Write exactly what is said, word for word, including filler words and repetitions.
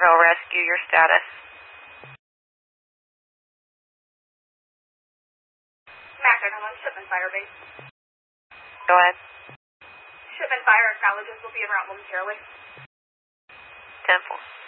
Centerville Rescue, your status. Mac, I don't know, Shipment Fire Base. Go ahead. Shipment Fire acknowledges will be around momentarily. ten four.